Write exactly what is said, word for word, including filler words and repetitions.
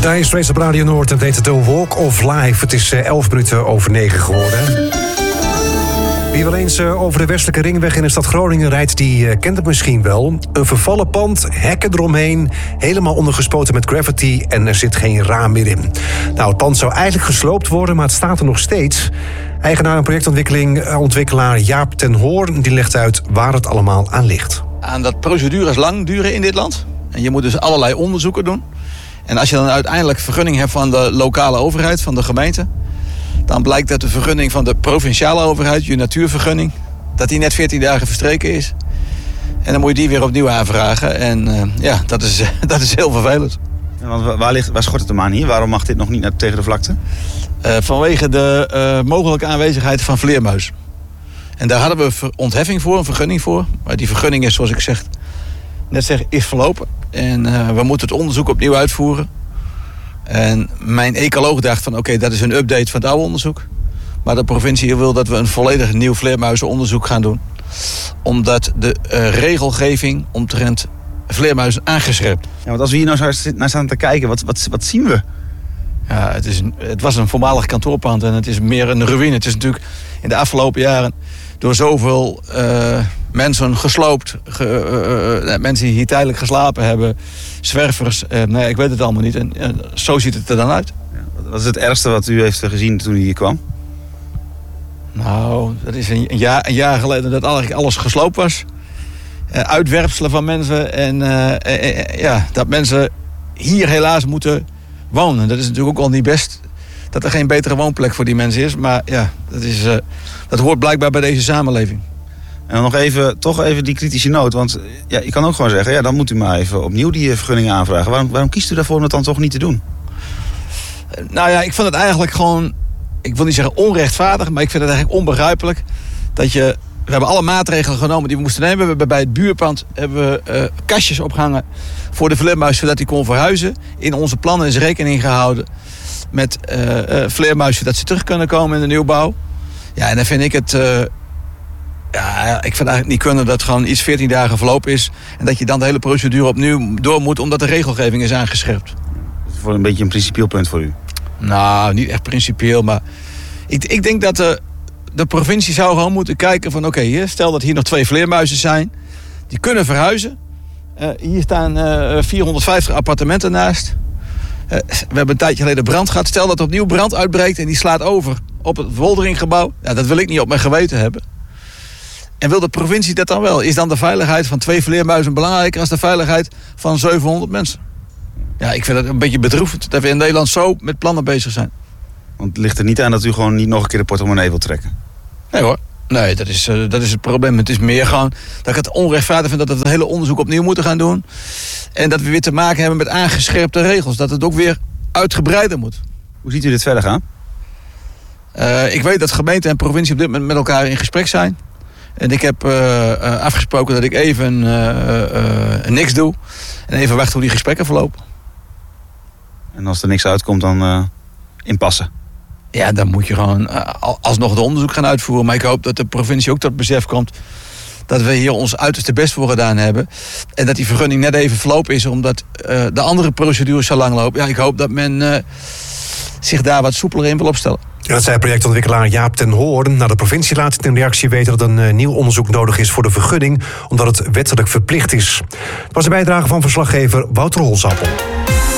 Daar is Trace op Radio Noord en het heet The Walk of Life. Het is elf minuten over negen geworden. Wie wel eens over de westelijke ringweg in de stad Groningen rijdt, die kent het misschien wel. Een vervallen pand, hekken eromheen, helemaal ondergespoten met graffiti en er zit geen raam meer in. Nou, het pand zou eigenlijk gesloopt worden, maar het staat er nog steeds. Eigenaar en projectontwikkeling, ontwikkelaar Jaap ten Hoorn, die legt uit waar het allemaal aan ligt. Aan dat procedures lang duren in dit land. En je moet dus allerlei onderzoeken doen. En als je dan uiteindelijk vergunning hebt van de lokale overheid, van de gemeente, dan blijkt dat de vergunning van de provinciale overheid, je natuurvergunning, dat die net veertien dagen verstreken is. En dan moet je die weer opnieuw aanvragen. En uh, ja, dat is, dat is heel vervelend. Ja, want waar, ligt, waar schort het hem aan hier? Waarom mag dit nog niet naar, tegen de vlakte? Uh, vanwege de uh, mogelijke aanwezigheid van vleermuizen. En daar hadden we ontheffing voor, een vergunning voor. Maar die vergunning is, zoals ik zeg, net zeg, is verlopen. En uh, we moeten het onderzoek opnieuw uitvoeren. En mijn ecoloog dacht van oké, okay, dat is een update van het oude onderzoek. Maar de provincie wil dat we een volledig nieuw vleermuizenonderzoek gaan doen. Omdat de uh, regelgeving omtrent vleermuizen aangescherpt. Ja, want als we hier nou naar staan te kijken, wat, wat, wat zien we? Ja, het, is een, het was een voormalig kantoorpand en het is meer een ruïne. Het is natuurlijk in de afgelopen jaren door zoveel uh, mensen gesloopt. Ge, uh, uh, mensen die hier tijdelijk geslapen hebben. Zwervers. Uh, nee, ik weet het allemaal niet. En uh, zo ziet het er dan uit. Ja, wat is het ergste wat u heeft gezien toen u hier kwam? Nou, dat is een jaar, een jaar geleden dat eigenlijk alles gesloopt was. Uh, uitwerpselen van mensen. En uh, uh, uh, ja, dat mensen hier helaas moeten wonen. Dat is natuurlijk ook al niet best dat er geen betere woonplek voor die mensen is. Maar ja, dat, is, uh, dat hoort blijkbaar bij deze samenleving. En dan nog even, toch even die kritische noot. Want ja, je kan ook gewoon zeggen, ja, dan moet u maar even opnieuw die vergunning aanvragen. Waarom, waarom kiest u daarvoor om dat dan toch niet te doen? Uh, nou ja, ik vind het eigenlijk gewoon, ik wil niet zeggen onrechtvaardig, maar ik vind het eigenlijk onbegrijpelijk dat je, we hebben alle maatregelen genomen die we moesten nemen. We hebben bij het buurpand hebben we uh, kastjes opgehangen voor de vleermuis, zodat die kon verhuizen. In onze plannen is rekening gehouden met uh, uh, vleermuizen dat ze terug kunnen komen in de nieuwbouw. Ja, en dan vind ik het, uh, ja, ik vind eigenlijk niet kunnen dat gewoon iets veertien dagen verloop is en dat je dan de hele procedure opnieuw door moet omdat de regelgeving is aangescherpt. Dat is voor een beetje een principieel punt voor u. Nou, niet echt principieel, maar ik, ik denk dat de, de provincie zou gewoon moeten kijken van oké, okay, stel dat hier nog twee vleermuizen zijn, die kunnen verhuizen. Uh, hier staan uh, vierhonderdvijftig appartementen naast. Uh, we hebben een tijdje geleden brand gehad. Stel dat er opnieuw brand uitbreekt en die slaat over op het Wolderinggebouw. Ja, dat wil ik niet op mijn geweten hebben. En wil de provincie dat dan wel? Is dan de veiligheid van twee vleermuizen belangrijker dan de veiligheid van zevenhonderd mensen? Ja, ik vind het een beetje bedroevend dat we in Nederland zo met plannen bezig zijn. Want het ligt er niet aan dat u gewoon niet nog een keer de portemonnee wilt trekken? Nee hoor. Nee, dat is, uh, dat is het probleem. Het is meer gewoon dat ik het onrechtvaardig vind dat we het hele onderzoek opnieuw moeten gaan doen. En dat we weer te maken hebben met aangescherpte regels. Dat het ook weer uitgebreider moet. Hoe ziet u dit verder gaan? Uh, ik weet dat gemeente en provincie op dit moment met elkaar in gesprek zijn. En ik heb uh, uh, afgesproken dat ik even uh, uh, niks doe. En even wacht hoe die gesprekken verlopen. En als er niks uitkomt, dan uh, inpassen? Ja, dan moet je gewoon uh, alsnog het onderzoek gaan uitvoeren. Maar ik hoop dat de provincie ook tot besef komt dat we hier ons uiterste best voor gedaan hebben. En dat die vergunning net even verlopen is, omdat uh, de andere procedures zo lang lopen. Ja, ik hoop dat men uh, zich daar wat soepeler in wil opstellen. Ja, dat zei projectontwikkelaar Jaap ten Hoorn. Nou, de provincie laat het in reactie weten dat een uh, nieuw onderzoek nodig is voor de vergunning, omdat het wettelijk verplicht is. Het was een bijdrage van verslaggever Wouter Holzappel.